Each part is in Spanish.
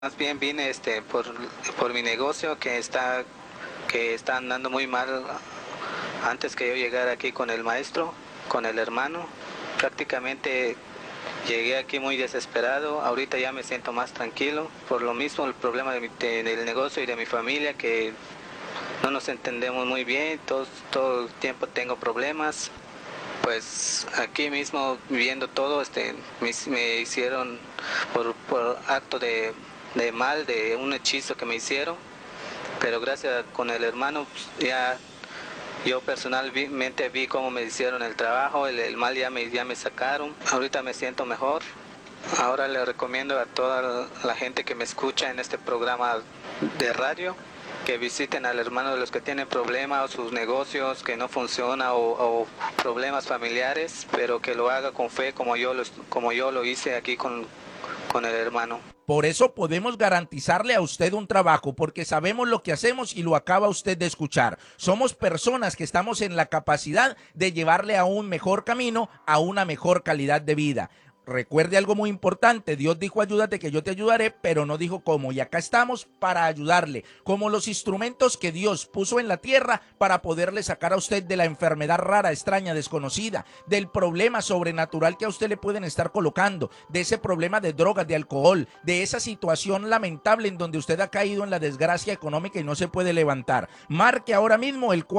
Más bien vine por mi negocio que está andando muy mal antes que yo llegara aquí con el maestro, con el hermano. Prácticamente llegué aquí muy desesperado, ahorita ya me siento más tranquilo. Por lo mismo el problema del negocio y de mi familia, que no nos entendemos muy bien, todo el tiempo tengo problemas. Pues aquí mismo viviendo todo, me hicieron por acto de mal, de un hechizo que me hicieron, pero gracias con el hermano, pues, ya yo personalmente vi cómo me hicieron el trabajo, el mal ya me sacaron, ahorita me siento mejor. Ahora le recomiendo a toda la gente que me escucha en este programa de radio que visiten al hermano de los que tienen problemas o sus negocios que no funcionan o problemas familiares, pero que lo haga con fe como yo lo hice aquí con el hermano. Por eso podemos garantizarle a usted un trabajo, porque sabemos lo que hacemos y lo acaba usted de escuchar. Somos personas que estamos en la capacidad de llevarle a un mejor camino, a una mejor calidad de vida. Recuerde algo muy importante, Dios dijo ayúdate que yo te ayudaré, pero no dijo cómo, y acá estamos para ayudarle, como los instrumentos que Dios puso en la tierra para poderle sacar a usted de la enfermedad rara, extraña, desconocida, del problema sobrenatural que a usted le pueden estar colocando, de ese problema de drogas, de alcohol, de esa situación lamentable en donde usted ha caído en la desgracia económica y no se puede levantar. Marque ahora mismo el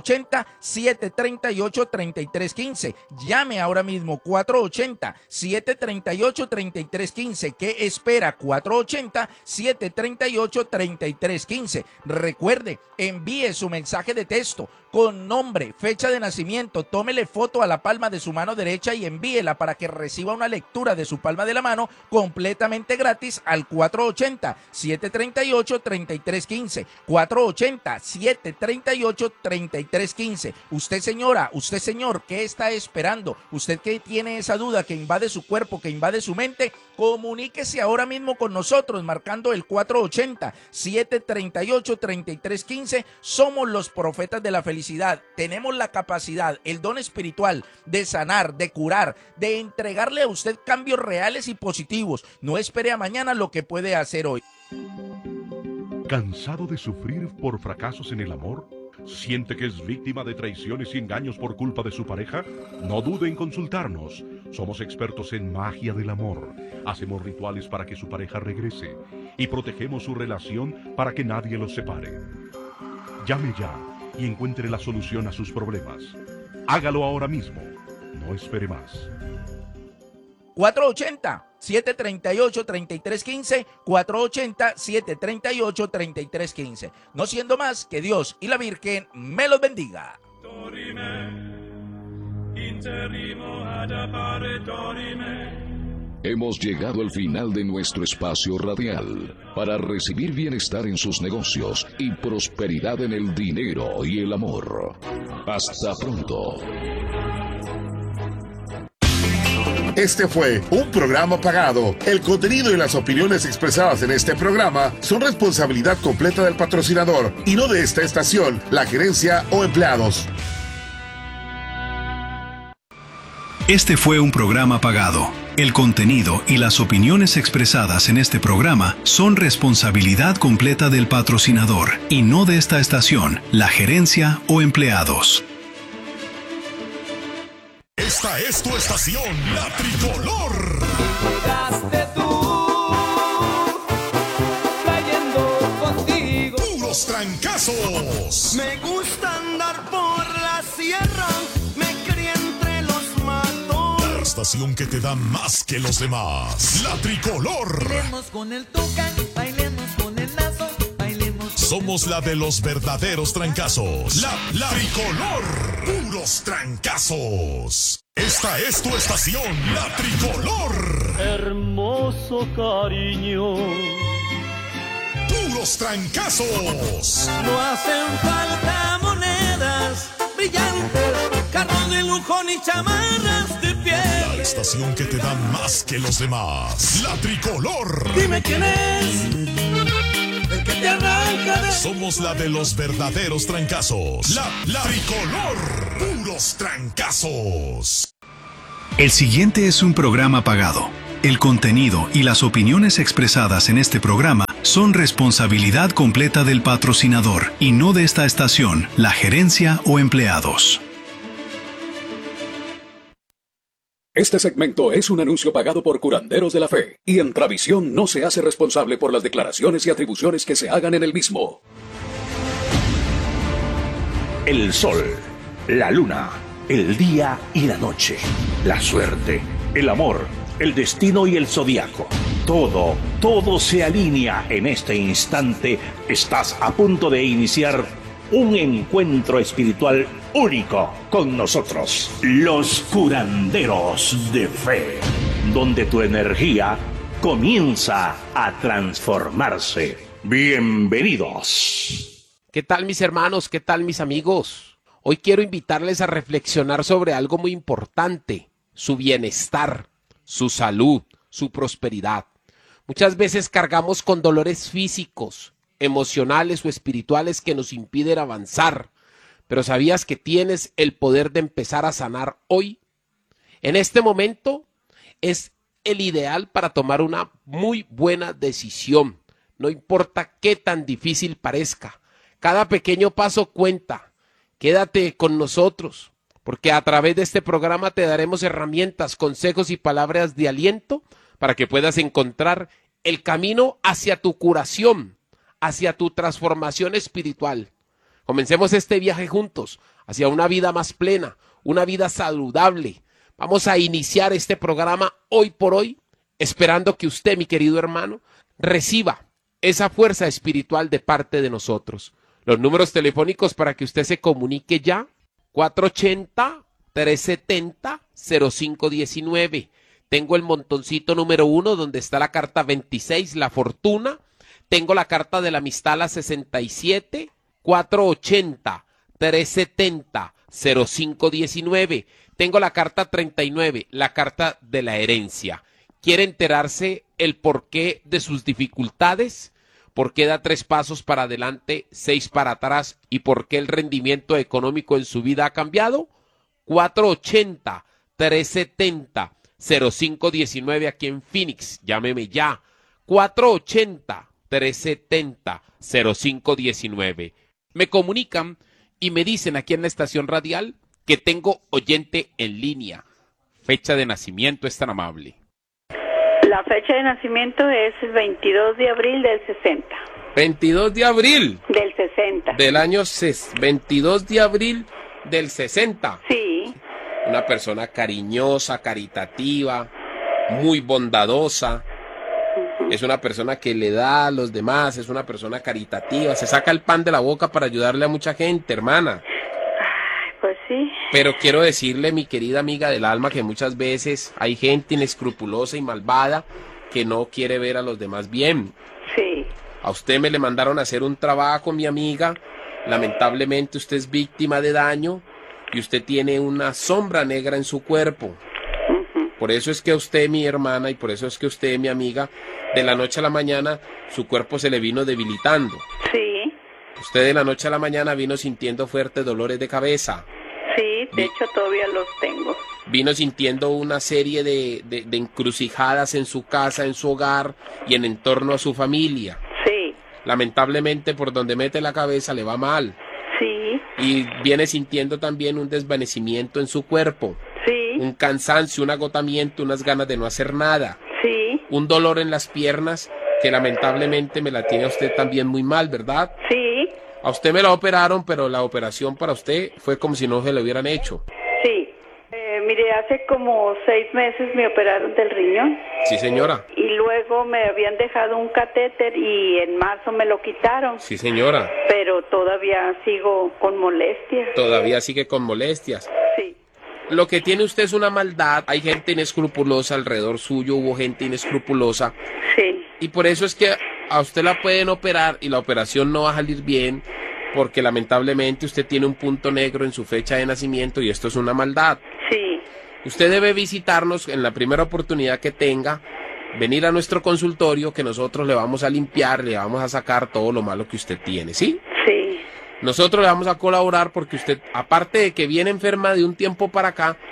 480-738-3315, llame ahora mismo 480-738-3315. ¿Qué espera? 480-738-3315. Recuerde, envíe su mensaje de texto con nombre, fecha de nacimiento, tómele foto a la palma de su mano derecha y envíela para que reciba una lectura de su palma de la mano completamente gratis al 480-738-3315. 480-738-3315. Usted señora, usted señor, ¿qué está esperando? Usted que tiene esa duda que invade su cuerpo, que invade su mente, comuníquese ahora mismo con nosotros marcando el 480-738-3315. Somos los profetas de la felicidad. Tenemos la capacidad, el don espiritual de sanar, de curar, de entregarle a usted cambios reales y positivos. No espere a mañana lo que puede hacer hoy. ¿Cansado de sufrir por fracasos en el amor? ¿Siente que es víctima de traiciones y engaños por culpa de su pareja? No dude en consultarnos. Somos expertos en magia del amor. Hacemos rituales para que su pareja regrese y protegemos su relación para que nadie los separe. Llame ya y encuentre la solución a sus problemas. Hágalo ahora mismo. No espere más. 480-738-3315, 480-738-3315. No siendo más, que Dios y la Virgen me los bendiga. Hemos llegado al final de nuestro espacio radial para recibir bienestar en sus negocios y prosperidad en el dinero y el amor. Hasta pronto. Este fue un programa pagado. El contenido y las opiniones expresadas en este programa son responsabilidad completa del patrocinador y no de esta estación, la gerencia o empleados. Este fue un programa pagado. El contenido y las opiniones expresadas en este programa son responsabilidad completa del patrocinador y no de esta estación, la gerencia o empleados. Esta es tu estación, La Tricolor. Llegaste tú, trayendo contigo puros trancazos. Me gusta andar por la sierra, me crié entre los matos. La estación que te da más que los demás, La Tricolor. Bailemos con el tucán, bailemos con el lazo, bailemos. Somos la de los verdaderos trancazos, La Tricolor. Puros trancazos. Esta es tu estación, La Tricolor. Hermoso cariño. Puros trancazos. No hacen falta monedas brillantes, carros de lujo ni chamarras de piel. La estación que te da más que los demás, La Tricolor. Dime quién es el que te arranca de... Somos la de los verdaderos trancazos, La Tricolor. Puros trancazos. El siguiente es un programa pagado. El contenido y las opiniones expresadas en este programa son responsabilidad completa del patrocinador y no de esta estación, la gerencia o empleados. Este segmento es un anuncio pagado por Curanderos de la Fe y Entravisión no se hace responsable por las declaraciones y atribuciones que se hagan en el mismo. El sol, la luna, el día y la noche, la suerte, el amor, el destino y el zodiaco. Todo se alinea en este instante. Estás a punto de iniciar un encuentro espiritual único con nosotros, los Curanderos de Fe, donde tu energía comienza a transformarse. Bienvenidos. ¿Qué tal, mis hermanos? ¿Qué tal, mis amigos? Hoy quiero invitarles a reflexionar sobre algo muy importante: su bienestar, su salud, su prosperidad. Muchas veces cargamos con dolores físicos, emocionales o espirituales que nos impiden avanzar. Pero ¿sabías que tienes el poder de empezar a sanar hoy? En este momento es el ideal para tomar una muy buena decisión. No importa qué tan difícil parezca. Cada pequeño paso cuenta. Quédate con nosotros, porque a través de este programa te daremos herramientas, consejos y palabras de aliento para que puedas encontrar el camino hacia tu curación, hacia tu transformación espiritual. Comencemos este viaje juntos hacia una vida más plena, una vida saludable. Vamos a iniciar este programa hoy por hoy, esperando que usted, mi querido hermano, reciba esa fuerza espiritual de parte de nosotros. Los números telefónicos para que usted se comunique ya: 480-370-0519. Tengo el montoncito número 1 donde está la carta 26, la fortuna. Tengo la carta de la amistad, la 67, 480-370-0519. Tengo la carta 39, la carta de la herencia. ¿Quiere enterarse el porqué de sus dificultades? ¿Por qué da 3 pasos para adelante, 6 para atrás? ¿Y por qué el rendimiento económico en su vida ha cambiado? 480-370-0519 aquí en Phoenix. Llámeme ya. 480-370-0519. Me comunican y me dicen aquí en la estación radial que tengo oyente en línea. Fecha de nacimiento, es tan amable. La fecha de nacimiento es el 22 de abril del 60. 22 de abril. Del 60. Del año 22 de abril del 60. Sí. Una persona cariñosa, caritativa, muy bondadosa. Es una persona que le da a los demás, es una persona caritativa. Se saca el pan de la boca para ayudarle a mucha gente, hermana. Pues sí. Pero quiero decirle, mi querida amiga del alma, que muchas veces hay gente inescrupulosa y malvada que no quiere ver a los demás bien. Sí. A usted me le mandaron a hacer un trabajo, mi amiga. Lamentablemente usted es víctima de daño y usted tiene una sombra negra en su cuerpo. Por eso es que a usted, mi hermana, y por eso es que usted, mi amiga, de la noche a la mañana su cuerpo se le vino debilitando. Sí. Usted de la noche a la mañana vino sintiendo fuertes dolores de cabeza. Sí, de hecho todavía los tengo. Vino sintiendo una serie de encrucijadas en su casa, en su hogar y en torno a su familia. Sí. Lamentablemente por donde mete la cabeza le va mal. Sí. Y viene sintiendo también un desvanecimiento en su cuerpo. Sí. Un cansancio, un agotamiento, unas ganas de no hacer nada. Sí. Un dolor en las piernas que lamentablemente me la tiene a usted también muy mal, ¿verdad? Sí. A usted me la operaron, pero la operación para usted fue como si no se la hubieran hecho. Sí. Mire, hace como 6 meses me operaron del riñón. Sí, señora. Y luego me habían dejado un catéter y en marzo me lo quitaron. Sí, señora. Pero todavía sigo con molestias. Todavía sigue con molestias. Sí. Lo que tiene usted es una maldad. Hay gente inescrupulosa alrededor suyo, hubo gente inescrupulosa. Sí. Y por eso es que a usted la pueden operar y la operación no va a salir bien, porque lamentablemente usted tiene un punto negro en su fecha de nacimiento y esto es una maldad. Sí. Usted debe visitarnos en la primera oportunidad que tenga, venir a nuestro consultorio que nosotros le vamos a limpiar, le vamos a sacar todo lo malo que usted tiene, ¿sí? Sí. Nosotros le vamos a colaborar porque usted, aparte de que viene enferma de un tiempo para acá, sí,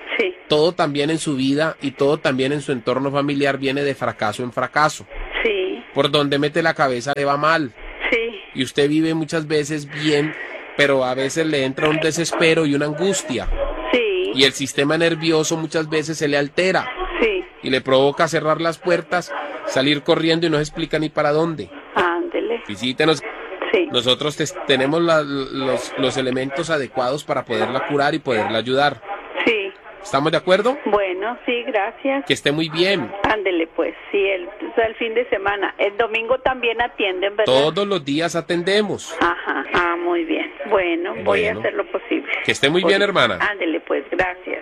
todo también en su vida y todo también en su entorno familiar viene de fracaso en fracaso. Sí. Por donde mete la cabeza le va mal. Sí. Y usted vive muchas veces bien, pero a veces le entra un desespero y una angustia. Sí. Y el sistema nervioso muchas veces se le altera. Sí. Y le provoca cerrar las puertas, salir corriendo y no se explica ni para dónde. Ándele. Visítenos. Sí. Nosotros tenemos los elementos adecuados para poderla curar y poderla ayudar. Sí. ¿Estamos de acuerdo? Bueno, sí, gracias. Que esté muy bien. Ándele, pues, sí, el fin de semana. El domingo también atienden, ¿verdad? Todos los días atendemos. Ajá, muy bien. Bueno, voy a hacer lo posible. Que esté muy bien, hermana. Ándele, pues, gracias.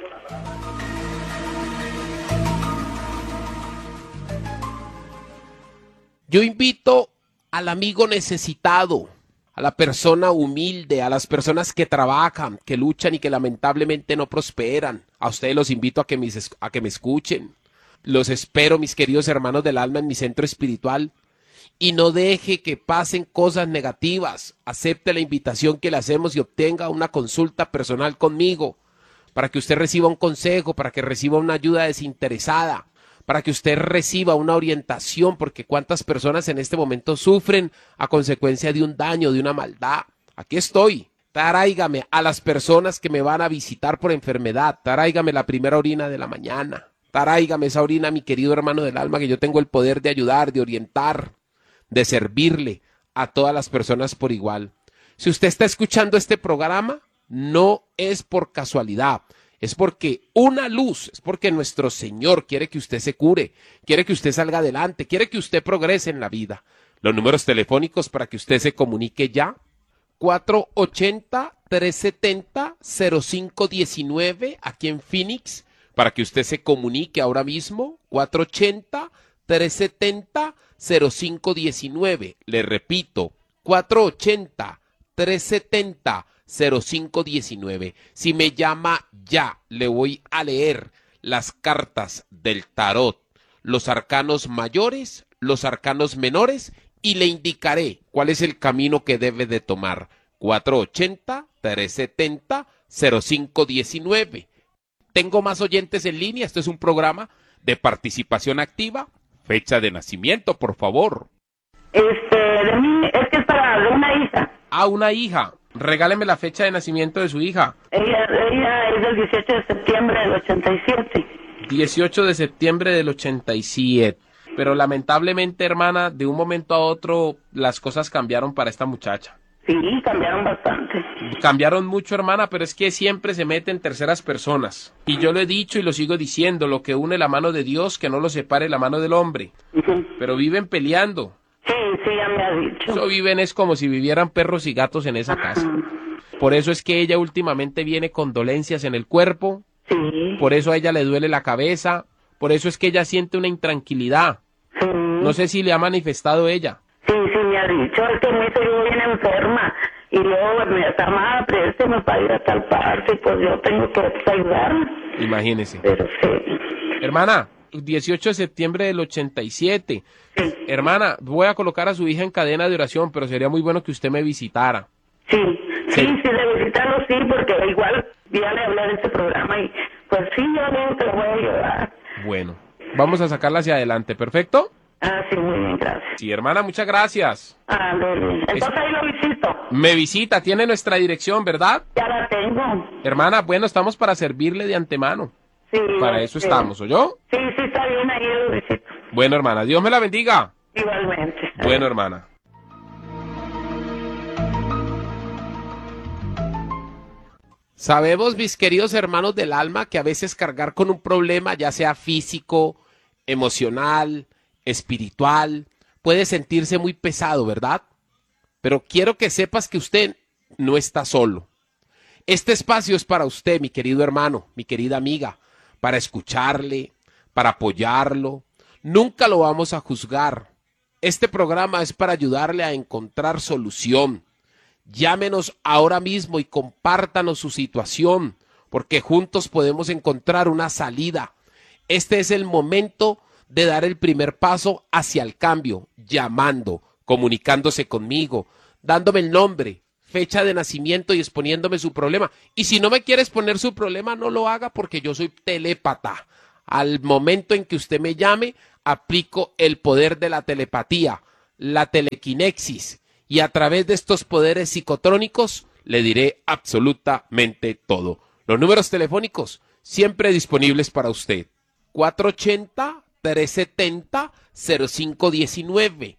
Yo invito al amigo necesitado, a la persona humilde, a las personas que trabajan, que luchan y que lamentablemente no prosperan. A ustedes los invito a que me escuchen. Los espero, mis queridos hermanos del alma, en mi centro espiritual. Y no deje que pasen cosas negativas. Acepte la invitación que le hacemos y obtenga una consulta personal conmigo, para que usted reciba un consejo, para que reciba una ayuda desinteresada, para que usted reciba una orientación, porque cuántas personas en este momento sufren a consecuencia de un daño, de una maldad. Aquí estoy. Tráigame a las personas que me van a visitar por enfermedad. Tráigame la primera orina de la mañana. Tráigame esa orina, mi querido hermano del alma, que yo tengo el poder de ayudar, de orientar, de servirle a todas las personas por igual. Si usted está escuchando este programa, no es por casualidad. Es porque una luz, es porque nuestro Señor quiere que usted se cure, quiere que usted salga adelante, quiere que usted progrese en la vida. Los números telefónicos para que usted se comunique ya: 480-370-0519 aquí en Phoenix, para que usted se comunique ahora mismo, 480-370-0519. Le repito, 480-370-0519. Si me llama ya, le voy a leer las cartas del tarot, los arcanos mayores, los arcanos menores, y le indicaré cuál es el camino que debe de tomar. 480-370-0519. Tengo más oyentes en línea. Este es un programa de participación activa. Fecha de nacimiento, por favor. De mí, es que es para una hija. Ah, una hija. Regáleme la fecha de nacimiento de su hija. Ella es del 18 de septiembre del 87. 18 de septiembre del 87. Pero lamentablemente, hermana, de un momento a otro las cosas cambiaron para esta muchacha. Sí, cambiaron bastante. Cambiaron mucho, hermana, pero es que siempre se mete en terceras personas. Y yo lo he dicho y lo sigo diciendo: lo que une la mano de Dios, que no lo separe la mano del hombre. Pero viven peleando. Sí, ya me ha dicho. Eso viven es como si vivieran perros y gatos en esa casa. Por eso es que ella últimamente viene con dolencias en el cuerpo. Sí. Por eso a ella le duele la cabeza. Por eso es que ella siente una intranquilidad. Sí. No sé si le ha manifestado ella. Sí, me ha dicho, es que me hizo yo bien enferma. Y luego me llamaba, présteme para ir a tal parte, y pues yo tengo que ayudarla. Imagínese. Pero sí. Hermana, 18 de septiembre del 87. Sí. Hermana, voy a colocar a su hija en cadena de oración, pero sería muy bueno que usted me visitara. Sí, de visitarlo sí, porque igual ya le hablé de este programa y pues sí, yo digo que lo voy a ayudar. Bueno, vamos a sacarla hacia adelante, ¿perfecto? Ah, sí, muy bien, gracias. Sí, hermana, muchas gracias. Ah, entonces ahí lo visito. Me visita, tiene nuestra dirección, ¿verdad? Ya la tengo. Hermana, bueno, estamos para servirle de antemano. Sí. Para eso estamos, ¿oyó? Sí, está bien, ahí lo visito. Bueno, hermana, Dios me la bendiga. Igualmente. Bueno, hermana. Sabemos, mis queridos hermanos del alma, que a veces cargar con un problema, ya sea físico, emocional, espiritual, puede sentirse muy pesado, ¿verdad? Pero quiero que sepas que usted no está solo. Este espacio es para usted, mi querido hermano, mi querida amiga, para escucharle, para apoyarlo. Nunca lo vamos a juzgar. Este programa es para ayudarle a encontrar solución. Llámenos ahora mismo y compártanos su situación, porque juntos podemos encontrar una salida. Este es el momento de dar el primer paso hacia el cambio, llamando, comunicándose conmigo, dándome el nombre, fecha de nacimiento y exponiéndome su problema. Y si no me quiere exponer su problema, no lo haga porque yo soy telépata. Al momento en que usted me llame, aplico el poder de la telepatía, la telequinexis, y a través de estos poderes psicotrónicos le diré absolutamente todo. Los números telefónicos siempre disponibles para usted. 480-370-0519.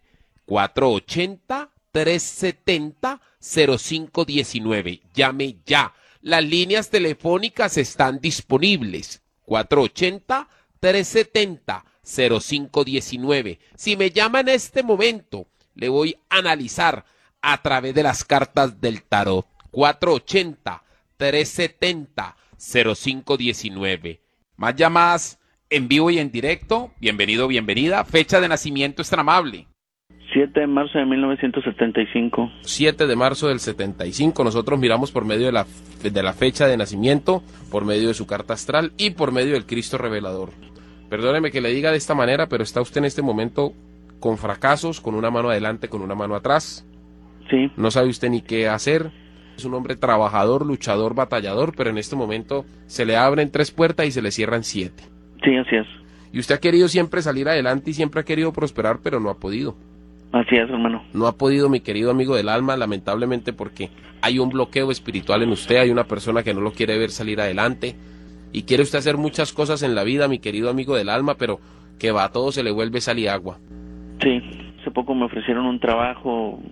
480-370-0519. Llame ya. Las líneas telefónicas están disponibles. 480-370-0519. Si me llama en este momento, le voy a analizar a través de las cartas del tarot. 480-370-0519. Más llamadas en vivo y en directo. Bienvenido, bienvenida. Fecha de nacimiento es tan amable. 7 de marzo de 1975. 7 de marzo del 75. Nosotros miramos por medio de la fecha de nacimiento, por medio de su carta astral y por medio del Cristo revelador. Perdóneme que le diga de esta manera, pero está usted en este momento con fracasos, con una mano adelante, con una mano atrás. Sí. No sabe usted ni qué hacer. Es un hombre trabajador, luchador, batallador, pero en este momento se le abren 3 puertas y se le cierran 7. Sí, así es. Y usted ha querido siempre salir adelante y siempre ha querido prosperar, pero no ha podido. Así es, hermano. No ha podido, mi querido amigo del alma, lamentablemente, porque hay un bloqueo espiritual en usted, hay una persona que no lo quiere ver salir adelante y quiere usted hacer muchas cosas en la vida, mi querido amigo del alma, pero que va, a todo se le vuelve sal y agua. Sí, hace poco me ofrecieron un trabajo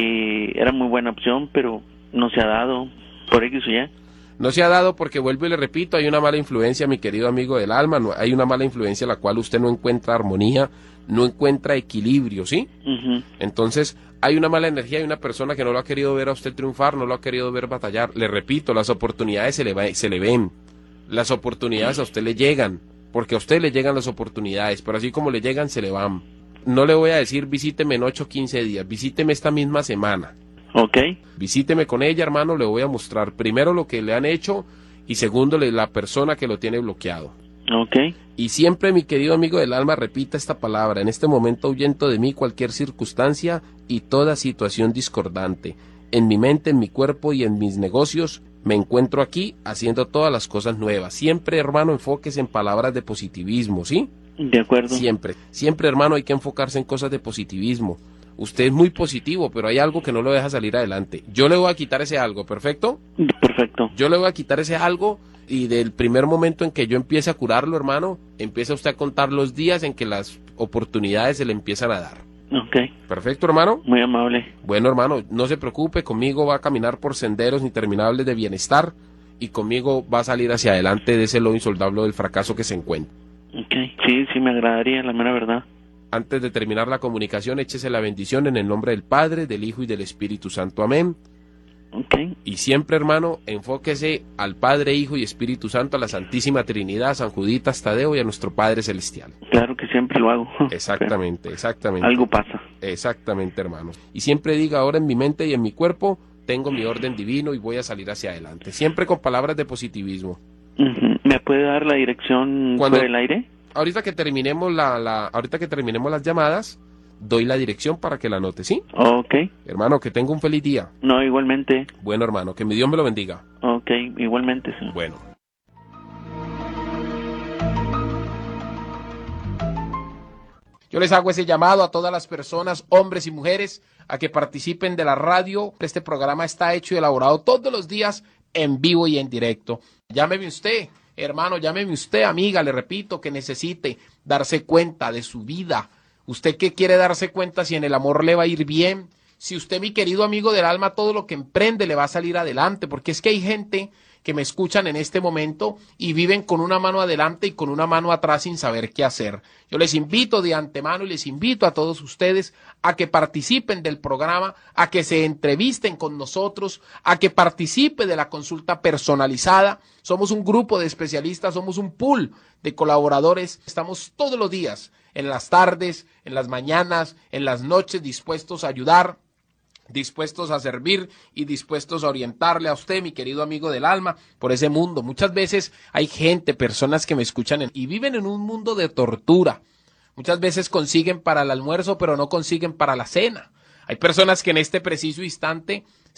y era muy buena opción, pero no se ha dado por X o Y. No se ha dado porque, vuelvo y le repito, hay una mala influencia, mi querido amigo del alma, hay una mala influencia en la cual usted no encuentra armonía, no encuentra equilibrio, ¿sí? Entonces, hay una mala energía, hay una persona que no lo ha querido ver a usted triunfar, no lo ha querido ver batallar. Le repito, las oportunidades se le ven, las oportunidades a usted le llegan, porque a usted le llegan las oportunidades, pero así como le llegan, se le van. No le voy a decir visíteme en 8 o 15 días, visíteme esta misma semana. Ok. Visíteme con ella, hermano, le voy a mostrar primero lo que le han hecho y segundo la persona que lo tiene bloqueado. Ok. Y siempre, mi querido amigo del alma, repita esta palabra: en este momento ahuyento de mí cualquier circunstancia y toda situación discordante. En mi mente, en mi cuerpo y en mis negocios me encuentro aquí haciendo todas las cosas nuevas. Siempre, hermano, enfóquese en palabras de positivismo, ¿sí? De acuerdo. Siempre, hermano, hay que enfocarse en cosas de positivismo. Usted es muy positivo, pero hay algo que no lo deja salir adelante. Yo le voy a quitar ese algo, ¿perfecto? Perfecto. Yo le voy a quitar ese algo y del primer momento en que yo empiece a curarlo, hermano, empieza usted a contar los días en que las oportunidades se le empiezan a dar. Ok. Perfecto, hermano. Muy amable. Bueno, hermano, no se preocupe, conmigo va a caminar por senderos interminables de bienestar y conmigo va a salir hacia adelante de ese lodo insoldable del fracaso que se encuentra. Ok. Sí, me agradaría, la mera verdad. Antes de terminar la comunicación, échese la bendición en el nombre del Padre, del Hijo y del Espíritu Santo. Amén. Okay. Y siempre, hermano, enfóquese al Padre, Hijo y Espíritu Santo, a la Santísima Trinidad, a San Juditas Tadeo y a nuestro Padre Celestial. Claro que siempre lo hago. Exactamente. Algo pasa. Exactamente, hermano. Y siempre diga: ahora en mi mente y en mi cuerpo tengo mi orden divino y voy a salir hacia adelante. Siempre con palabras de positivismo. ¿Me puede dar la dirección fuera del aire? Ahorita que terminemos las llamadas, doy la dirección para que la anote, ¿sí? Ok. Hermano, que tenga un feliz día. No, igualmente. Bueno, hermano, que mi Dios me lo bendiga. Ok, igualmente, sí. Bueno. Yo les hago ese llamado a todas las personas, hombres y mujeres, a que participen de la radio. Este programa está hecho y elaborado todos los días en vivo y en directo. Llámeme usted. Hermano, llámeme usted, amiga, le repito, que necesite darse cuenta de su vida. ¿Usted qué quiere darse cuenta si en el amor le va a ir bien? Si usted, mi querido amigo del alma, todo lo que emprende le va a salir adelante, porque es que hay gente que me escuchan en este momento y viven con una mano adelante y con una mano atrás sin saber qué hacer. Yo les invito de antemano y les invito a todos ustedes a que participen del programa, a que se entrevisten con nosotros, a que participe de la consulta personalizada. Somos un grupo de especialistas, somos un pool de colaboradores. Estamos todos los días, en las tardes, en las mañanas, en las noches, dispuestos a ayudar, dispuestos a servir y dispuestos a orientarle a usted, mi querido amigo del alma, por ese mundo. Muchas veces hay gente, personas que me escuchan y viven en un mundo de tortura. Muchas veces consiguen para el almuerzo, pero no consiguen para la cena. Hay personas que en este preciso instante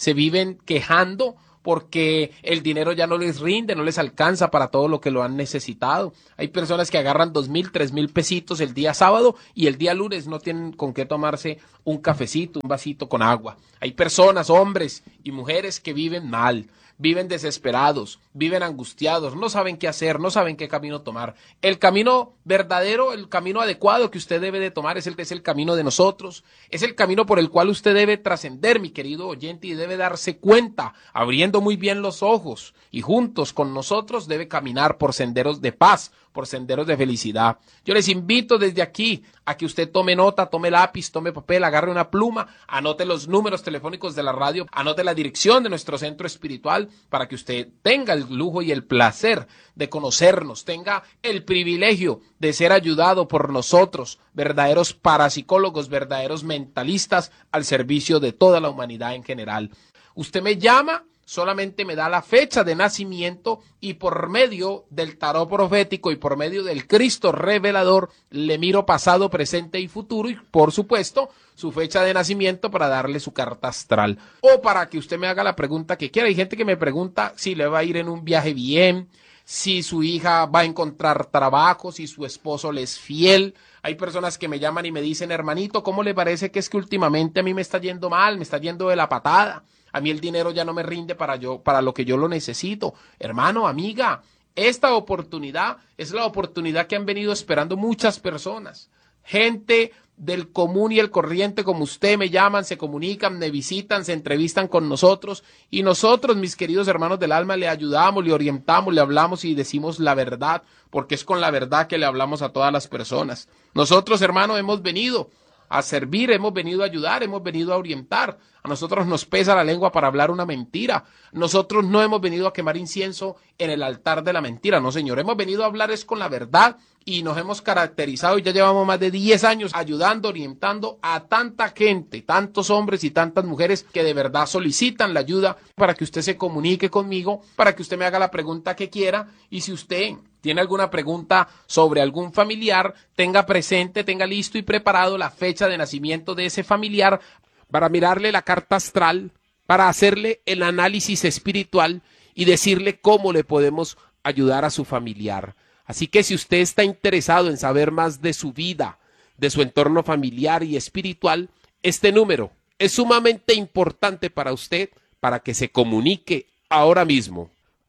se viven quejando porque el dinero ya no les rinde, no les alcanza para todo lo que lo han necesitado. Hay personas que agarran 2,000, 3,000 pesitos el día sábado y el día lunes no tienen con qué tomarse un cafecito, un vasito con agua. Hay personas, hombres y mujeres que viven mal, viven desesperados, viven angustiados, no saben qué hacer, no saben qué camino tomar. El camino verdadero, el camino adecuado que usted debe de tomar es el camino de nosotros, es el camino por el cual usted debe trascender, mi querido oyente, y debe darse cuenta, abriendo muy bien los ojos, y juntos con nosotros debe caminar por senderos de paz, por senderos de felicidad. Yo les invito desde aquí a que usted tome nota, tome lápiz, tome papel, agarre una pluma, anote los números telefónicos de la radio, anote la dirección de nuestro centro espiritual para que usted tenga el lujo y el placer de conocernos, tenga el privilegio de ser ayudado por nosotros, verdaderos parapsicólogos, verdaderos mentalistas al servicio de toda la humanidad en general. Usted me llama, solamente me da la fecha de nacimiento y por medio del tarot profético y por medio del Cristo revelador le miro pasado, presente y futuro y por supuesto su fecha de nacimiento para darle su carta astral o para que usted me haga la pregunta que quiera. Hay gente que me pregunta si le va a ir en un viaje bien, si su hija va a encontrar trabajo, si su esposo le es fiel. Hay personas que me llaman y me dicen, hermanito, ¿cómo le parece que es que últimamente a mí me está yendo mal, me está yendo de la patada? A mí el dinero ya no me rinde para lo que yo lo necesito. Hermano, amiga, esta oportunidad es la oportunidad que han venido esperando muchas personas. Gente del común y el corriente como usted me llaman, se comunican, me visitan, se entrevistan con nosotros y nosotros, mis queridos hermanos del alma, le ayudamos, le orientamos, le hablamos y decimos la verdad, porque es con la verdad que le hablamos a todas las personas. Nosotros, hermanos, hemos venido a servir, hemos venido a ayudar, hemos venido a orientar. A nosotros nos pesa la lengua para hablar una mentira. Nosotros no hemos venido a quemar incienso en el altar de la mentira, no señor. Hemos venido a hablar es con la verdad y nos hemos caracterizado y ya llevamos más de 10 años ayudando, orientando a tanta gente, tantos hombres y tantas mujeres que de verdad solicitan la ayuda para que usted se comunique conmigo, para que usted me haga la pregunta que quiera y si usted tiene alguna pregunta sobre algún familiar, tenga presente, tenga listo y preparado la fecha de nacimiento de ese familiar para mirarle la carta astral, para hacerle el análisis espiritual y decirle cómo le podemos ayudar a su familiar. Así que si usted está interesado en saber más de su vida, de su entorno familiar y espiritual, este número es sumamente importante para usted para que se comunique ahora mismo.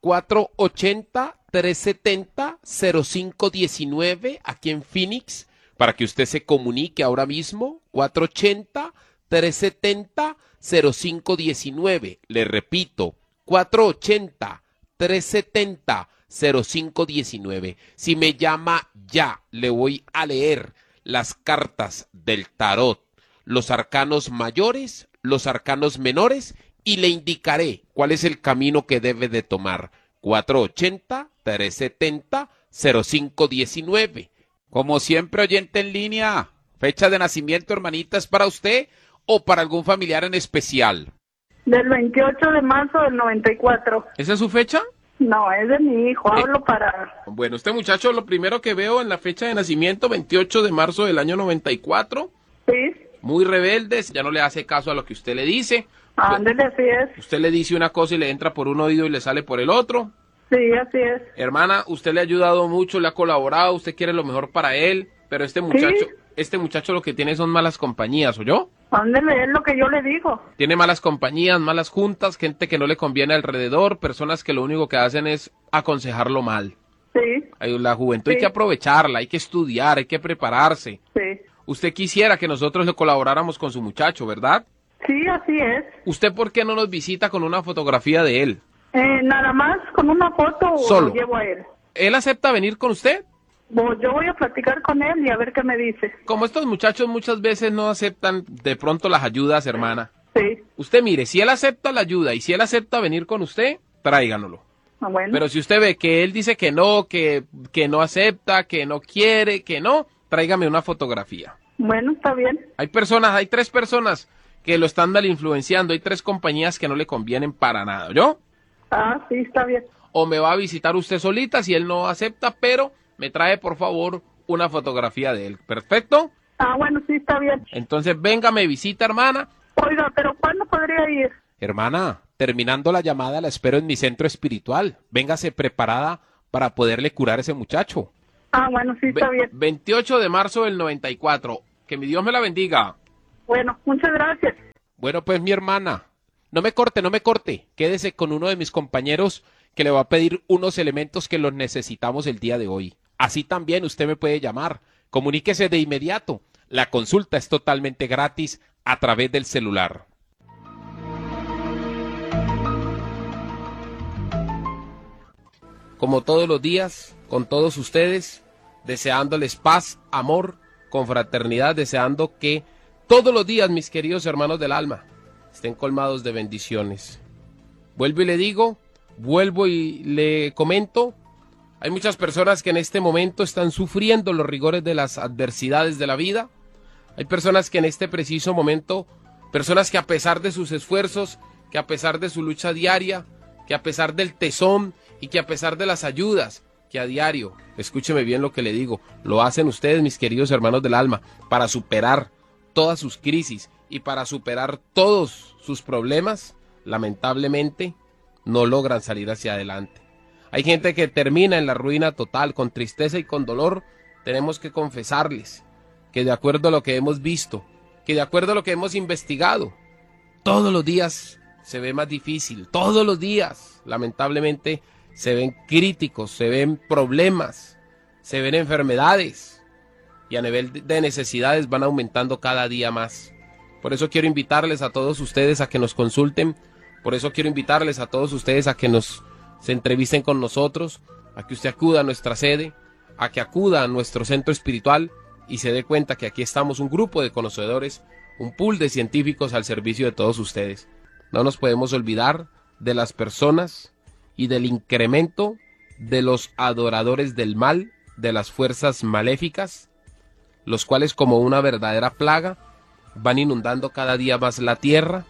480-370-0519 aquí en Phoenix, para que usted se comunique ahora mismo. 480-370-0519. Le repito, 480-370-0519. Si me llama ya, le voy a leer las cartas del tarot, los arcanos mayores, los arcanos menores, y le indicaré cuál es el camino que debe de tomar. 480-370-0519. Como siempre, oyente en línea, fecha de nacimiento, hermanita, ¿es para usted o para algún familiar en especial? Del 28 de marzo del 94. ¿Esa es su fecha? No, es de mi hijo, hablo para... Bueno, este muchacho, lo primero que veo en la fecha de nacimiento, 28 de marzo del año 94. Sí. Muy rebelde, ya no le hace caso a lo que usted le dice. Ándele, así es. Usted le dice una cosa y le entra por un oído y le sale por el otro. Sí, así es. Hermana, usted le ha ayudado mucho, le ha colaborado, usted quiere lo mejor para él, pero este muchacho lo que tiene son malas compañías, ¿oyó? Ándele, es lo que yo le digo. Tiene malas compañías, malas juntas, gente que no le conviene alrededor, personas que lo único que hacen es aconsejarlo mal. Sí. La juventud hay que aprovecharla, hay que estudiar, hay que prepararse. Sí. Usted quisiera que nosotros le colaboráramos con su muchacho, ¿verdad? Sí, así es. ¿Usted por qué no nos visita con una fotografía de él? Nada más con una foto Solo. lo llevo a él. ¿Él acepta venir con usted? Yo voy a platicar con él y a ver qué me dice. Como estos muchachos muchas veces no aceptan de pronto las ayudas, hermana. Sí. Usted mire, si él acepta la ayuda y si él acepta venir con usted, tráiganoslo. Bueno. Pero si usted ve que él dice que no acepta, que no quiere, que no, tráigame una fotografía. Bueno, está bien. Hay 3 personas que lo están mal influenciando, hay 3 compañías que no le convienen para nada, ¿yo? Ah, sí, está bien. O me va a visitar usted solita si él no acepta, pero me trae por favor una fotografía de él. ¿Perfecto? Ah, bueno, sí, está bien. Entonces venga, me visita, hermana. Oiga, pero ¿cuándo podría ir? Hermana, terminando la llamada la espero en mi centro espiritual. Véngase preparada para poderle curar a ese muchacho. Ah, bueno, sí, está bien. 28 de marzo del 94. Que mi Dios me la bendiga. Bueno, muchas gracias. Bueno, pues mi hermana, no me corte. Quédese con uno de mis compañeros que le va a pedir unos elementos que los necesitamos el día de hoy. Así también usted me puede llamar. Comuníquese de inmediato. La consulta es totalmente gratis a través del celular. Como todos los días, con todos ustedes, deseándoles paz, amor, confraternidad, deseando que todos los días, mis queridos hermanos del alma, estén colmados de bendiciones. Vuelvo y le digo, vuelvo y le comento, hay muchas personas que en este momento están sufriendo los rigores de las adversidades de la vida. Hay personas que en este preciso momento, personas que a pesar de sus esfuerzos, que a pesar de su lucha diaria, que a pesar del tesón y que a pesar de las ayudas que a diario, escúcheme bien lo que le digo, lo hacen ustedes, mis queridos hermanos del alma, para superar todas sus crisis y para superar todos sus problemas, lamentablemente no logran salir hacia adelante. Hay gente que termina en la ruina total, con tristeza y con dolor. Tenemos que confesarles que de acuerdo a lo que hemos visto, que de acuerdo a lo que hemos investigado, todos los días se ve más difícil, todos los días, lamentablemente, se ven críticos, se ven problemas, se ven enfermedades y a nivel de necesidades van aumentando cada día más. Por eso quiero invitarles a todos ustedes a que nos consulten, por eso quiero invitarles a todos ustedes a que se entrevisten con nosotros, a que usted acuda a nuestra sede, a que acuda a nuestro centro espiritual y se dé cuenta que aquí estamos un grupo de conocedores, un pool de científicos al servicio de todos ustedes. No nos podemos olvidar de las personas y del incremento de los adoradores del mal, de las fuerzas maléficas, los cuales como una verdadera plaga van inundando cada día más la tierra,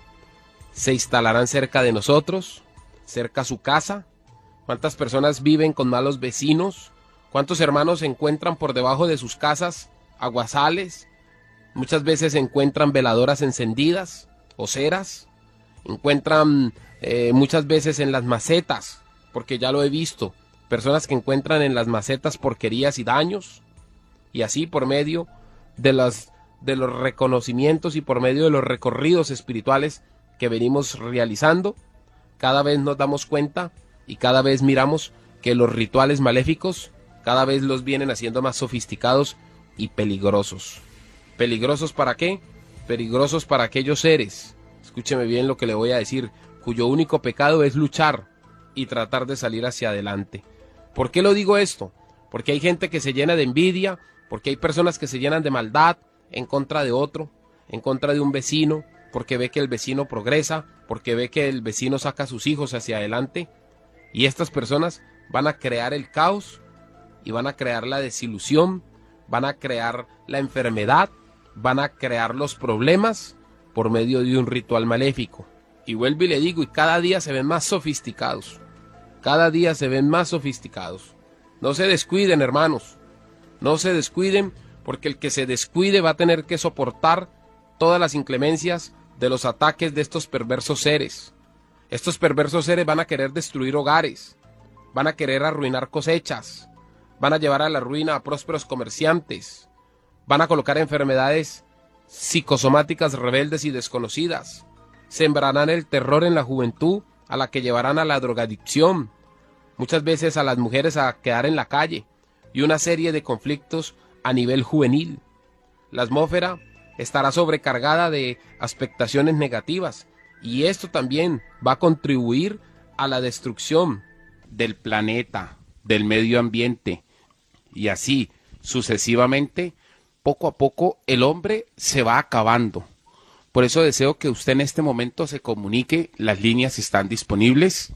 se instalarán cerca de nosotros, cerca a su casa. ¿Cuántas personas viven con malos vecinos? ¿Cuántos hermanos se encuentran por debajo de sus casas aguazales? Muchas veces se encuentran veladoras encendidas o ceras. Encuentran muchas veces en las macetas, porque ya lo he visto, personas que encuentran en las macetas porquerías y daños, y así por medio de los reconocimientos y por medio de los recorridos espirituales que venimos realizando, cada vez nos damos cuenta y cada vez miramos que los rituales maléficos cada vez los vienen haciendo más sofisticados y peligrosos. ¿Peligrosos para qué? Peligrosos para aquellos seres, escúcheme bien lo que le voy a decir, cuyo único pecado es luchar y tratar de salir hacia adelante. ¿Por qué lo digo esto? Porque hay gente que se llena de envidia, porque hay personas que se llenan de maldad en contra de otro, en contra de un vecino, porque ve que el vecino progresa, porque ve que el vecino saca a sus hijos hacia adelante, y estas personas van a crear el caos y van a crear la desilusión, van a crear la enfermedad, van a crear los problemas por medio de un ritual maléfico. Y vuelvo y le digo, y cada día se ven más sofisticados, cada día se ven más sofisticados. No se descuiden, hermanos, no se descuiden, porque el que se descuide va a tener que soportar todas las inclemencias de los ataques de estos perversos seres. Estos perversos seres van a querer destruir hogares, van a querer arruinar cosechas, van a llevar a la ruina a prósperos comerciantes, van a colocar enfermedades psicosomáticas rebeldes y desconocidas, sembrarán el terror en la juventud, a la que llevarán a la drogadicción, muchas veces a las mujeres a quedar en la calle, y una serie de conflictos a nivel juvenil. La atmósfera estará sobrecargada de expectaciones negativas, y esto también va a contribuir a la destrucción del planeta, del medio ambiente, y así sucesivamente, poco a poco el hombre se va acabando. Por eso deseo que usted en este momento se comunique, las líneas están disponibles,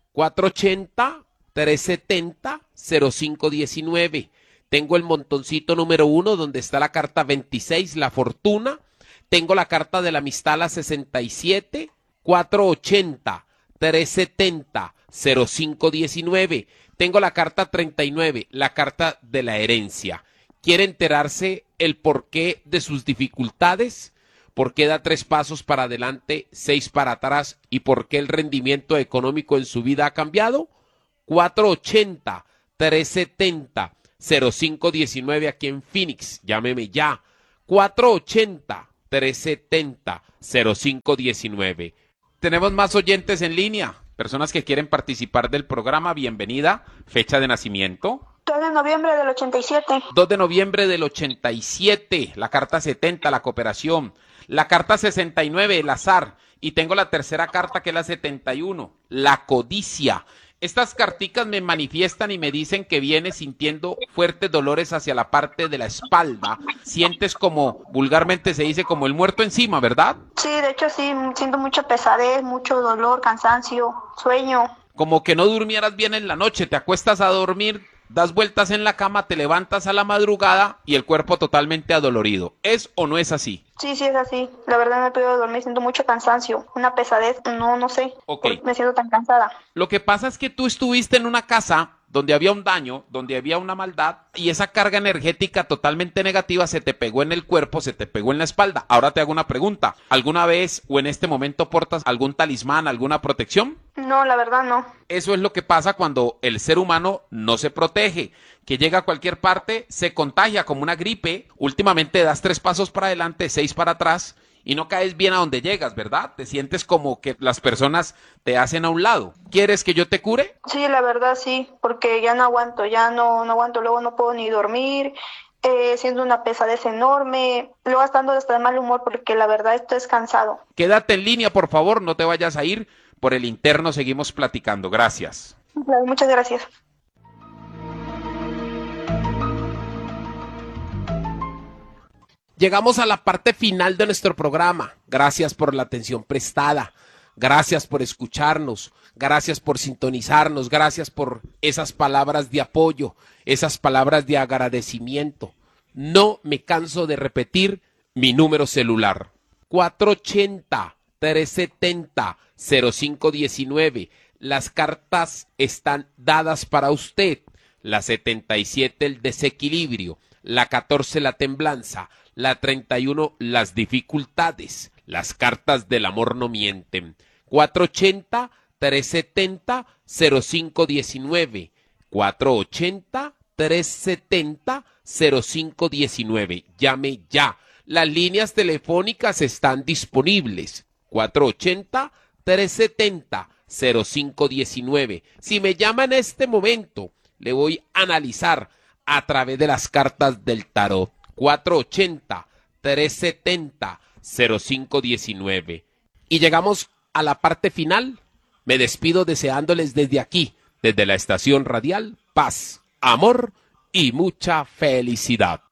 480-370-0519. Tengo el montoncito número 1 donde está la carta 26, la fortuna. Tengo la carta de la amistad, la 67, 480-370-0519. Tengo la carta 39, la carta de la herencia. ¿Quiere enterarse el porqué de sus dificultades? ¿Por qué da 3 pasos para adelante, 6 para atrás? ¿Y por qué el rendimiento económico en su vida ha cambiado? 480-370-0519 aquí en Phoenix. Llámeme ya. 480-370-0519. Tenemos más oyentes en línea, personas que quieren participar del programa. Bienvenida. Fecha de nacimiento. 2 de noviembre del 87. 2 de noviembre del 87. La carta 70, la cooperación. La carta 69, el azar. Y tengo la tercera carta, que es la 71, la codicia. Estas carticas me manifiestan y me dicen que vienes sintiendo fuertes dolores hacia la parte de la espalda. Sientes como, vulgarmente se dice, como el muerto encima, ¿verdad? Sí, de hecho sí, siento mucha pesadez, mucho dolor, cansancio, sueño. Como que no durmieras bien en la noche, te acuestas a dormir, das vueltas en la cama, te levantas a la madrugada y el cuerpo totalmente adolorido. ¿Es o no es así? Sí, es así. La verdad no he podido dormir, siento mucho cansancio, una pesadez, no sé. Okay. Me siento tan cansada. Lo que pasa es que tú estuviste en una casa donde había un daño, donde había una maldad, y esa carga energética totalmente negativa se te pegó en el cuerpo, se te pegó en la espalda. Ahora te hago una pregunta. ¿Alguna vez o en este momento portas algún talismán, alguna protección? No, la verdad no. Eso es lo que pasa cuando el ser humano no se protege, que llega a cualquier parte, se contagia como una gripe. Últimamente das 3 pasos para adelante, 6 para atrás, y no caes bien a donde llegas, ¿verdad? Te sientes como que las personas te hacen a un lado. ¿Quieres que yo te cure? Sí, la verdad sí, porque ya no aguanto, no aguanto, luego no puedo ni dormir, siento una pesadez enorme, luego estando hasta de mal humor porque la verdad esto es cansado. Quédate en línea, por favor, no te vayas a ir. Por el interno seguimos platicando. Gracias. Muchas gracias. Llegamos a la parte final de nuestro programa. Gracias por la atención prestada. Gracias por escucharnos. Gracias por sintonizarnos. Gracias por esas palabras de apoyo, esas palabras de agradecimiento. No me canso de repetir mi número celular. 480-370-0519. Las cartas están dadas para usted. La 77, el desequilibrio. La 14, la temblanza. La 31, las dificultades. Las cartas del amor no mienten. 480-370-0519. 480-370-0519. Llame ya. Las líneas telefónicas están disponibles. 480-370-0519. Si me llama en este momento, le voy a analizar a través de las cartas del tarot. 480-370-0519. Y llegamos a la parte final. Me despido deseándoles desde aquí, desde la estación radial, paz, amor y mucha felicidad.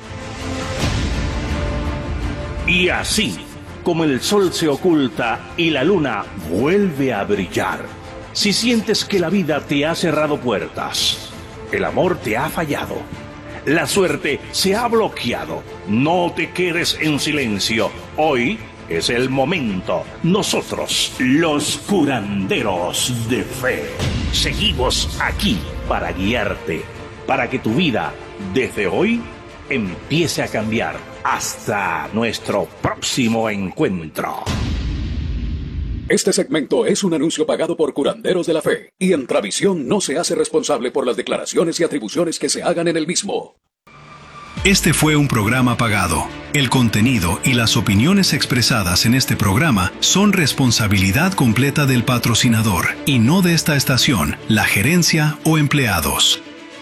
Y así, como el sol se oculta y la luna vuelve a brillar, si sientes que la vida te ha cerrado puertas, el amor te ha fallado, la suerte se ha bloqueado, no te quedes en silencio. Hoy es el momento. Nosotros, los curanderos de fe, seguimos aquí para guiarte, para que tu vida, desde hoy, empiece a cambiar. Hasta nuestro próximo encuentro. Este segmento es un anuncio pagado por Curanderos de la Fe, y Entravisión no se hace responsable por las declaraciones y atribuciones que se hagan en el mismo. Este fue un programa pagado. El contenido y las opiniones expresadas en este programa son responsabilidad completa del patrocinador y no de esta estación, la gerencia o empleados.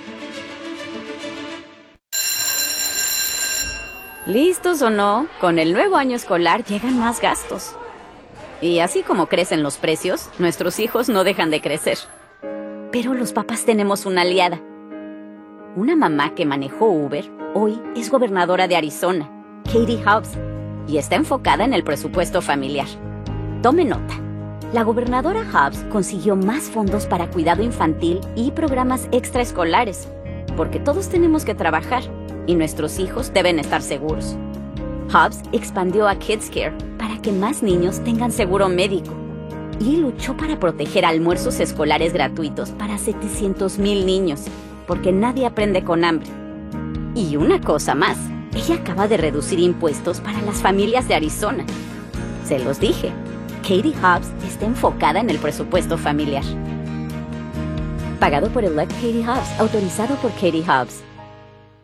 ¿Listos o no? Con el nuevo año escolar llegan más gastos. Y así como crecen los precios, nuestros hijos no dejan de crecer. Pero los papás tenemos una aliada. Una mamá que manejó Uber, hoy es gobernadora de Arizona, Katie Hobbs, y está enfocada en el presupuesto familiar. Tome nota. La gobernadora Hobbs consiguió más fondos para cuidado infantil y programas extraescolares, porque todos tenemos que trabajar y nuestros hijos deben estar seguros. Hobbs expandió a Kids Care para que más niños tengan seguro médico y luchó para proteger almuerzos escolares gratuitos para 700,000 niños, porque nadie aprende con hambre. Y una cosa más, Ella acaba de reducir impuestos para las familias de Arizona. Se los dije. Katie Hobbs está enfocada en el presupuesto familiar. Pagado por Elect Katie Hobbs, autorizado por Katie Hobbs.